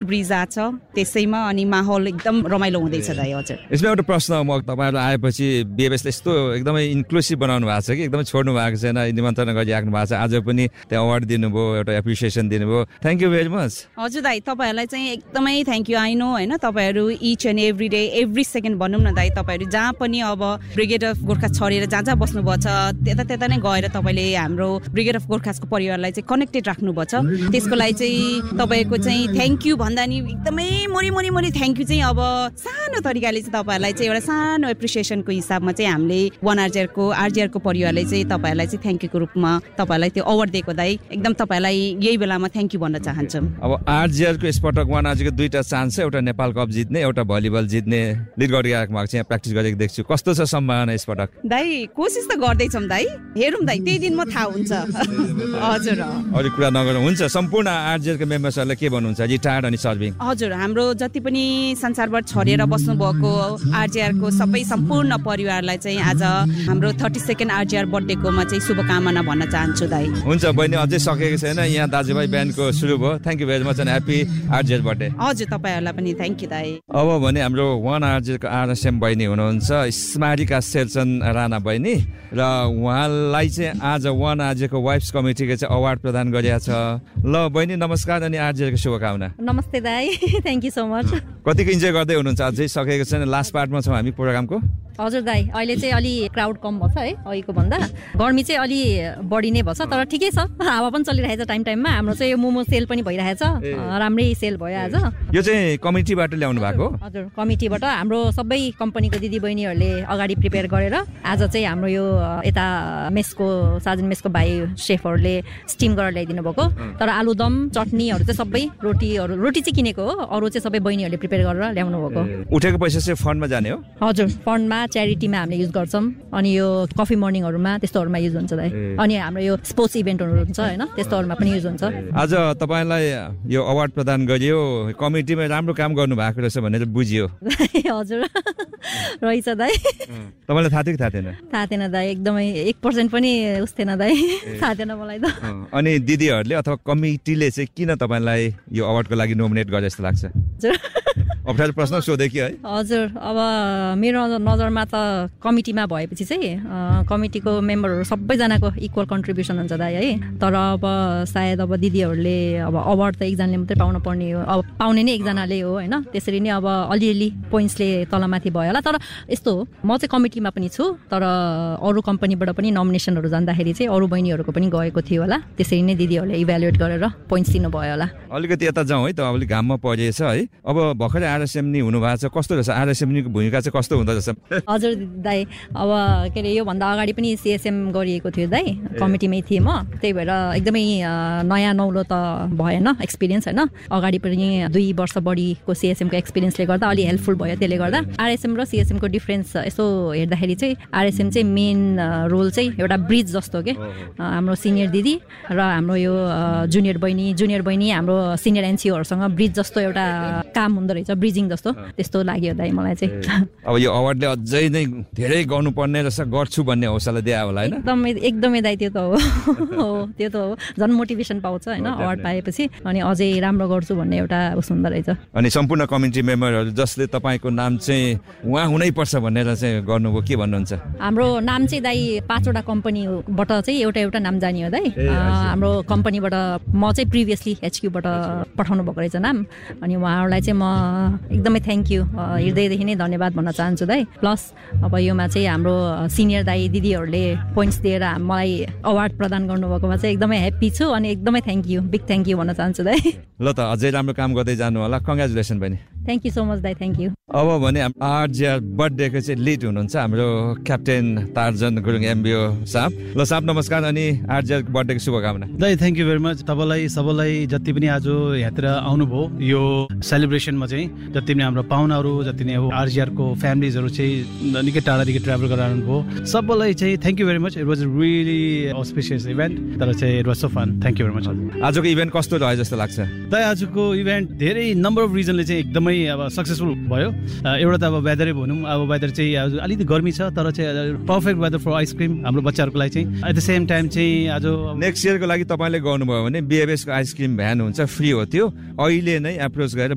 bridge आछ त्यसैमा अनि माहौल एकदम रमाइलो हुँदैछ दाइ हजुर यसमा एउटा प्रश्न म तपाईहरु आएपछि बीएबएसले यस्तो एकदमै इन्क्लुसिभ बनाउनु भएको छ कि एकदमै छोड्नु भएको छैन निमन्त्रणा गरिराख्नु भएको छ आज पनि त्यहाँ अवार्ड दिनुभयो एउटा एप्रिसिएसन दिनुभयो थ्यांक यू भेरी मच हजुर दाइ तपाईहरुलाई चाहिँ एकदमै थ्यांक यू आई नो हैन तपाईहरु each and every day every second भनौं न दाइ तपाईहरु जहाँ पनि अब ब्रिगेड अफ गोर्खा छोडेर जहाँ बस्नु भएको छ त्यता नै गएर तपाईले हाम्रो ब्रिगेड अफ गोर्खासको परिवारलाई चाहिँ कनेक्टेड राख्नु भएको छ त्यसको लागि चाहिँ तपाईको चाहिँ थ्यांक यू भन्दा नि एकदमै मोरी थ्यांक यू चाहिँ अब सानो तरिकाले चाहिँ तपाईहरुलाई चाहिँ एउटा सानो एप्रिसिएसनको हिसाबमा चाहिँ हामीले वन आरजीआर को परिवारले चाहिँ तपाईहरुलाई चाहिँ थ्यांक यू को रूपमा तपाईहरुलाई त्यो अवार्ड दिएको दाइ एकदम तपाईहरुलाई यही बेलामा थ्यांक यू भन्न चाहन्छौं अब आरजीआर को यसपटक वन आरजीआर को दुईटा चान्स छ एउटा नेपाल कप जित्ने एउटा भलिबल जित्ने लिड गरिरहेको भएको छ यहाँ प्र्याक्टिस गरेको देख्छु कस्तो छ सम्भावना यसपटक दाइ कोसिस त गर्दै छौं दाइ हेरौं दाइ त्यही दिनमा थाहा हुन्छ हजुर अरु कुरा नगरौँ हुन्छ सम्पूर्ण आरजीआर को मेम्बर्सहरुलाई के भन्नुहुन्छ रिटायर्ड अनि सर्भिङ हजुर हाम्रो जति पनि संसारभर छरेर बस्नु भएको आरजीआर को सबै सम्पूर्ण परिवारलाई चाहिँ आज हाम्रो 32nd आरजीआर बर्थडे कोमा चाहिँ शुभकामना भन्न चाहन्छु दाइ हुन्छ बहिनी अझै सकेको छैन यहाँ दाजुभाइ बिहानको सुरु भयो thank you very much and happy RGR birthday हजुर तपाईहरुलाई पनि थ्यांक यू दाइ अब भने हाम्रो वन आरजीआर को आरएसएम बहिनी हुनुहुन्छ स्मारिका शेरचन राणा बहिनी र उहाँलाई चाहिँ आज वन आरजीआर को वाइफ्स कमिटीले चाहिँ अवार्ड प्रदान गरिएको छ ल बहिनी नमस्कार अनि आरजीआर को शुभकामना नमस्ते दाइ थ्यांक यू सो मच कतिको इन्जोय गर्दै हुनुहुन्छ अझै सकेको छैन लास्ट पार्टमा छौं हामी प्रोग्रामको हजुर दाइ अहिले चाहिँ अलि क्राउड कम भएको छ है अहिलेको भन्दा गर्मी चाहिँ अलि बढी नै भएको छ तर ठिकै छ हावा पनि चलिरहेछ टाइममा हाम्रो चाहिँ यो मोमो सेल पनि भइरहेछ राम्रै सेल भयो आज यो चाहिँ कमिटीबाट ल्याउनु भएको हजुर कमिटीबाट हाम्रो सबै कम्पनीको दिदी बहिनीहरूले अगाडि प्रिपेयर गरेर आज चाहिँ हाम्रो यो यता साजन मेसको भाइ शेफहरूले स्टिम गरेर ल्याइदिनु भएको तर आलुदम चटनीहरू चाहिँ सबै रोटी चाहिँ किनेको हो अरू चाहिँ सबै बहिनीहरूले प्रिपेयर गरेर ल्याउनु भएको उठेको पैसा चाहिँ फन्डमा जाने हो हजुर फन्डमा च्यारिटीमा हामीले युज गर्छौं अनि यो कफी मर्निङहरुमा त्यस्तोहरुमा युज हुन्छ दाइ अनि हाम्रो यो स्पोर्ट्स इभेन्टहरु हुन्छ हैन त्यस्तोहरुमा पनि युज हुन्छ आज तपाईलाई यो अवार्ड प्रदान गरियो कमिटीमा राम्रो काम गर्नु भएको रहेछ भनेर बुझियो हजुर रहेछ दाइ तपाईलाई थाहा थियो कि थाहा थिएन थाहा थिएन दाइ एकदमै 1% पनि उस थिएन दाइ थाहा थिएन मलाई त अनि दिदीहरुले अथवा कमिटीले चाहिँ किन तपाईलाई यो अवार्डको लागि नोमिनेट गरे जस्तो लाग्छ अप्ठ्यारो प्रश्न सोधे कि है हजुर अब मेरो नजरमा त कमिटीमा भएपछि चाहिँ कमिटीको मेम्बरहरु सबैजनाको इक्वल कन्ट्रिब्युसन हुन्छ दाइ है तर अब सायद अब दिदीहरुले अब अवार्ड त एकजनाले मात्रै पाउन पर्ने हो अब पाउने नै एकजनाले हो हैन त्यसरी नै अब अलिअलि पोइन्ट्सले तलमाथि भयो होला तर यस्तो हो म चाहिँ कमिटीमा पनि छु तर अरु कम्पनीबाट पनि नोमिनेसनहरु जाँदाखेरि चाहिँ अरु बहिनीहरुको पनि गएको थियो होला त्यसरी नै दिदीहरुले इभ्यालुएट गरेर पोइन्ट्स दिनु भयो होला अलिकति यता जाउँ है त अलि घाममा परेछ है अब भर्खरै आरएसएम नि हुनु भएको छ कस्तो रहेछ आरएसएम नि को भूमिका चाहिँ कस्तो हुँदो रहेछ हजुर दाइ अब के रे यो भन्दा अगाडि पनि सीएसएम गरिएको थियो दाइ कमिटीमै थिए म त्यही भएर एकदमै नयाँ नौलो त भएन एक्सपिरियन्स हैन अगाडि पनि 2 वर्ष बढीको सीएसएम को एक्सपिरियन्सले गर्दा अलि हेल्पफुल भयो त्यसले गर्दा आरएसएम र सीएसएम को डिफरेन्स यसो हेर्दाखेरि चाहिँ आरएसएम चाहिँ मेन रोल चाहिँ एउटा ब्रिज जस्तो के हाम्रो सिनियर दिदी र हाम्रो यो जुनियर बहिनी हाम्रो सिनियर एनसीओहरुसँग ब्रिज जस्तो एउटा काम हुँदो रहेछ ब्रिजिङ जस्तो त्यस्तो लाग्यो दाइ मलाई चाहिँ अब यो अवार्डले अझै नै धेरै गर्नुपर्ने रहेछ गर्छु भन्ने हौसला दिए होला हैन एकदमै दाइ त्यो त हो त्यो त हो झन् मोटिभेसन पाउँछ हैन अवार्ड पाएपछि अनि अझै राम्रो गर्छु भन्ने एउटा उस हुँदो रहेछ अनि सम्पूर्ण कम्युनिटी मेम्बरहरु जसले तपाईको नाम चाहिँ उहाँ हुनै पर्छ भनेर चाहिँ गर्नुभयो के भन्नुहुन्छ हाम्रो नाम चाहिँ दाइ 5 वटा कम्पनीबाट चाहिँ एउटा नाम जाने हो दाइ हाम्रो कम्पनीबाट म चाहिँ प्रिभियसली एचक्यू बाट पठाउनु भएको रहेछ नाम अनि उहाँहरुलाई चाहिँ म एकदमै थ्यांक यू हृदयदेखि नै धन्यवाद भन्न चाहन्छु दाइ प्लस अब योमा चाहिँ हाम्रो सिनियर दाइ दिदीहरुले पोइन्ट्स दिएर मलाई अवार्ड प्रदान गर्नुभएकोमा चाहिँ एकदमै ह्यापी छु अनि एकदमै thank you big thank you भन्न चाहन्छु दाइ ल त अझै राम्रो काम गर्दै जानु होला कंग्रेचुलेसन बहिनी थ्यांक यू सो मच दाइ थ्यांक यू अब भने आरजीआर बर्थडे को चाहिँ लिड हुनुहुन्छ हाम्रो क्याप्टेन तार्जन गुरुङ एमबीओ साहब ल साहब नमस्कार अनि आरजीआर बर्थडे को शुभकामना दाइ थ्यांक यू भेरी मच तपाईलाई सबैलाई जति पनि आज यहाँतिर आउनुभयो यो सेलिब्रेसनमा चाहिँ जति पनि हाम्रो पाहुनाहरू जति नै अब आरजीआर को फ्यामिलीजहरु चाहिँ निकै टाढादेखि ट्राभल गरेर आउनुभयो सबैलाई चाहिँ thank you very much it was really auspicious event तर चाहिँ it was so fun thank you very much आजको इभेन्ट कस्तो रह्यो जस्तो लाग्छ दाइ आजको इभेन्ट धेरै नम्बर अफ रिजनले चाहिँ एकदमै अब सक्सेसफुल भयो एउटा त अब वेदरै भनौँ अब वेदर चाहिँ आज अलिकति गर्मी छ तर चाहिँ पर्फेक्ट वेदर फर आइसक्रिम हाम्रो बच्चाहरूको लागि चाहिँ एट द सेम टाइम चाहिँ आज नेक्स्ट इयरको लागि तपाईले गर्नुभयो भने बीएबएस को आइसक्रिम भ्यान हुन्छ फ्री हो त्यो अहिले नै एप्रोच गरेर